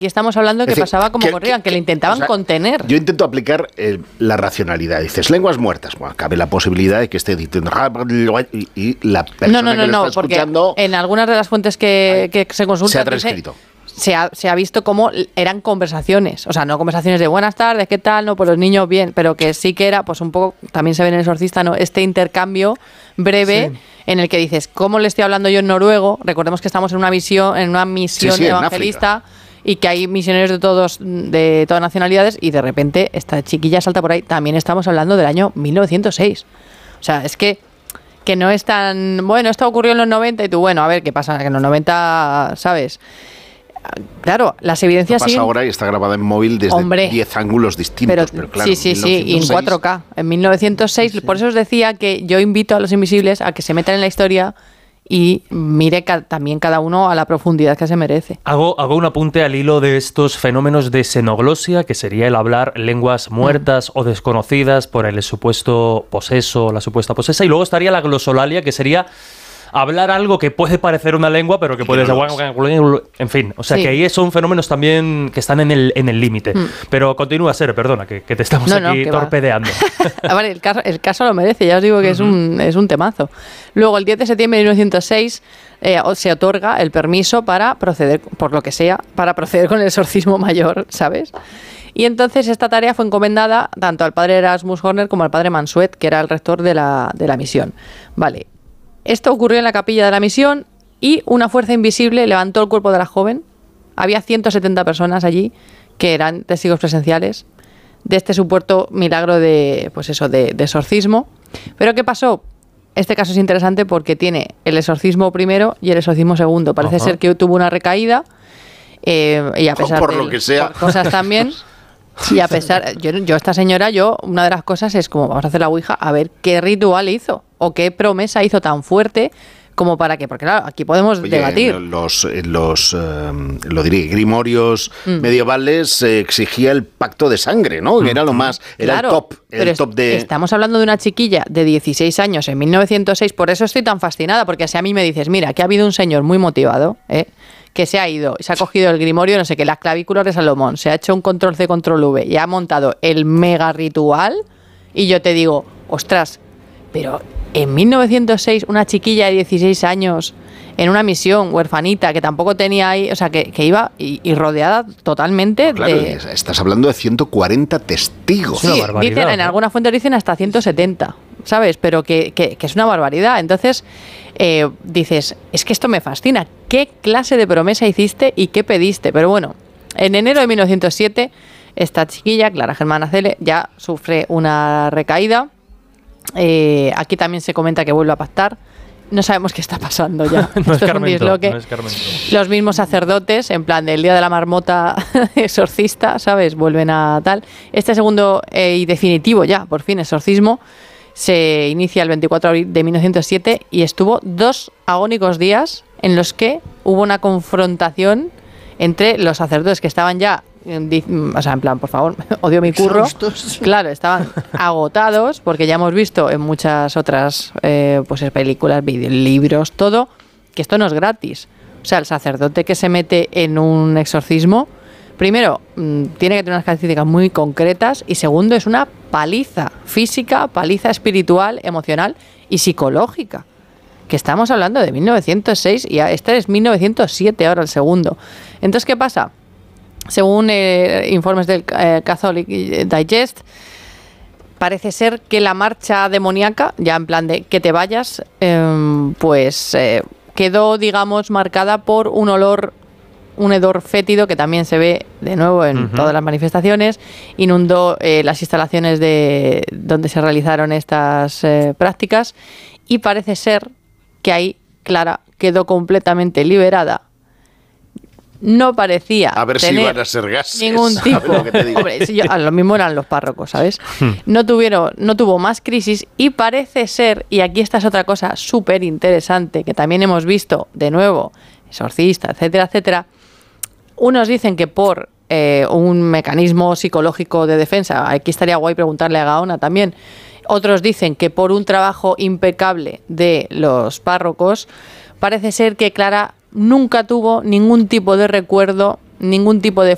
Y estamos hablando de que pasaba como corrían, que le intentaban contener. Yo intento aplicar la racionalidad. Dices, lenguas muertas. Bueno, cabe la posibilidad de que esté diciendo y la persona que lo está escuchando... En algunas de las fuentes que se consultan... Se ha transcrito. Se ha visto cómo eran conversaciones. O sea, no conversaciones de buenas tardes, ¿qué tal? No, pues los niños bien. Pero que sí que era, pues un poco, también se ve en El Exorcista, ¿no? Este intercambio breve en el que dices, ¿cómo le estoy hablando yo en noruego? Recordemos que estamos en una misión evangelista... y que hay misioneros de todas nacionalidades y de repente esta chiquilla salta por ahí. También estamos hablando del año 1906. O sea, es que no es tan... Bueno, esto ocurrió en los 90 y tú, bueno, a ver qué pasa, que en los 90, ¿sabes? Claro, las evidencias pasa ahora y está grabada en móvil desde 10 ángulos distintos. Pero claro, sí, y en 4K. En 1906, por eso os decía que yo invito a los invisibles a que se metan en la historia y mire también cada uno a la profundidad que se merece. Hago un apunte al hilo de estos fenómenos de xenoglosia, que sería el hablar lenguas muertas o desconocidas por el supuesto poseso, la supuesta posesa, y luego estaría la glosolalia, que sería hablar algo que puede parecer una lengua, pero que puede ser... En fin, o sea que ahí son fenómenos también que están en el límite. Pero continúa, Sere, perdona, que te estamos aquí torpedeando. A ver, el caso lo merece, ya os digo que es un temazo. Luego, el 10 de septiembre de 1906 se otorga el permiso para proceder, por lo que sea, para proceder con el exorcismo mayor, ¿sabes? Y entonces esta tarea fue encomendada tanto al padre Erasmus Horner como al padre Mansuet, que era el rector de la misión. Vale. Esto ocurrió en la capilla de la misión y una fuerza invisible levantó el cuerpo de la joven. Había 170 personas allí que eran testigos presenciales de este supuesto milagro de exorcismo. ¿Pero qué pasó? Este caso es interesante porque tiene el exorcismo primero y el exorcismo segundo. Parece ser que tuvo una recaída y a pesar por lo que sea. Por cosas también. Y a pesar, yo esta señora, una de las cosas es como vamos a hacer la ouija a ver qué ritual hizo o qué promesa hizo tan fuerte como para que, porque claro, aquí podemos debatir. Los grimorios medievales exigía el pacto de sangre, ¿no? Que era lo más, era claro, el top de... Estamos hablando de una chiquilla de 16 años en 1906, por eso estoy tan fascinada, porque si a mí me dices, mira, que ha habido un señor muy motivado, que se ha ido, se ha cogido el grimorio, no sé qué, las clavículas de Salomón, se ha hecho un control-C, control-V y ha montado el mega ritual, y yo te digo, ostras, pero en 1906 una chiquilla de 16 años en una misión huerfanita que tampoco tenía ahí, o sea, que iba y rodeada totalmente de... Estás hablando de 140 testigos. Sí, dicen, en algunas fuentes dicen hasta 170, ¿sabes? Pero que es una barbaridad. Entonces, dices, es que esto me fascina. ¿Qué clase de promesa hiciste y qué pediste? Pero bueno, en enero de 1907, esta chiquilla, Clara Germana Cele, ya sufre una recaída. Aquí también se comenta que vuelve a pactar. No sabemos qué está pasando ya. No es Carmento. Los mismos sacerdotes, en plan del día de la marmota exorcista, ¿sabes? Vuelven a tal. Este segundo y definitivo ya, por fin, exorcismo, se inicia el 24 de abril de 1907 y estuvo 2 agónicos días en los que hubo una confrontación entre los sacerdotes que estaban ya, o sea, en plan, por favor, odio mi curro. Claro, estaban agotados, porque ya hemos visto en muchas otras películas, libros, todo, que esto no es gratis. O sea, el sacerdote que se mete en un exorcismo, primero, tiene que tener unas características muy concretas, y segundo, es una paliza física, paliza espiritual, emocional y psicológica. Que estamos hablando de 1906 y este es 1907 ahora el segundo. Entonces, ¿qué pasa? Según informes del Catholic Digest, parece ser que la marcha demoníaca, ya en plan de que te vayas, quedó, digamos, marcada por un hedor fétido que también se ve de nuevo en todas las manifestaciones. Inundó las instalaciones de donde se realizaron estas prácticas, y parece ser que ahí Clara quedó completamente liberada. No parecía a ver tener si iban a ser gases, ningún tipo. Hombre, a lo mismo eran los párrocos, ¿sabes? No tuvo más crisis, y parece ser, y aquí esta es otra cosa súper interesante que también hemos visto de nuevo, exorcista, etcétera, etcétera. Unos dicen que por un mecanismo psicológico de defensa, aquí estaría guay preguntarle a Gaona también. Otros dicen que por un trabajo impecable de los párrocos. Parece ser que Clara nunca tuvo ningún tipo de recuerdo, ningún tipo de